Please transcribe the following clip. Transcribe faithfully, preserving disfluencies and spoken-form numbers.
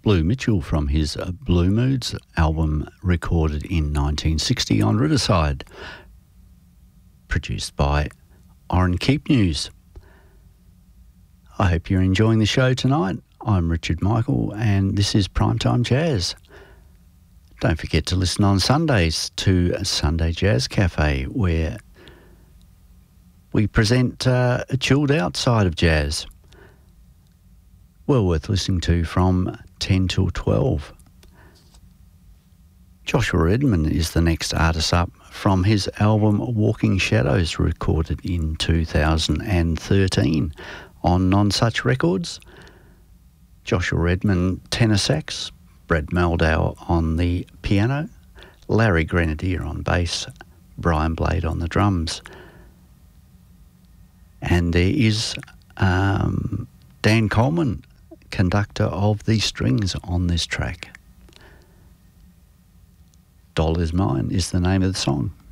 Blue Mitchell from his uh, Blue Moods album recorded in nineteen sixty on Riverside, produced by Oren Keep News. I hope you're enjoying the show tonight. I'm Richard Michael and this is Primetime Jazz. Don't forget to listen on Sundays to Sunday Jazz Cafe, where we present uh, a chilled out side of jazz. Well worth listening to from ten till twelve. Joshua Redman is the next artist up from his album Walking Shadows, recorded in two thousand thirteen on Nonsuch Records. Joshua Redman tenor sax, Brad Meldau on the piano, Larry Grenadier on bass, Brian Blade on the drums. And there is um, Dan Coleman, conductor of the strings on this track. Doll Is Mine is the name of the song.